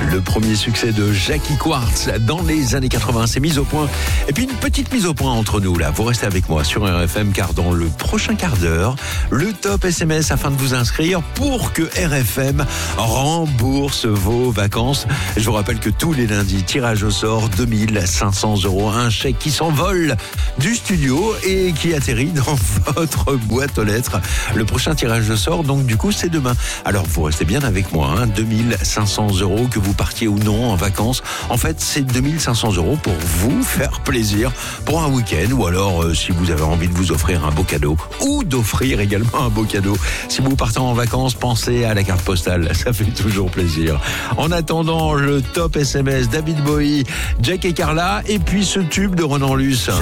Le premier succès de Jackie Quartz dans les années 80, c'est mise au point. Et puis une petite mise au point entre nous là. Vous restez avec moi sur RFM car dans le prochain quart d'heure, le top SMS afin de vous inscrire pour que RFM rembourse vos vacances. Je vous rappelle que tous les lundis, tirage au sort 2500 €, un chèque qui s'envole du studio et qui atterrit dans votre boîte aux lettres. Le prochain tirage au sort, donc du coup, c'est demain. Alors vous restez bien avec moi, 2500 €, que vous partiez ou non en vacances. En fait, c'est 2500 € pour vous faire plaisir pour un week-end ou alors si vous avez envie de vous offrir un beau cadeau ou d'offrir également un beau cadeau. Si vous partez en vacances, pensez à la carte postale, ça fait toujours plaisir. En attendant, le top SMS, David Bowie, Jack et Carla et puis ce tube de Renan Luce.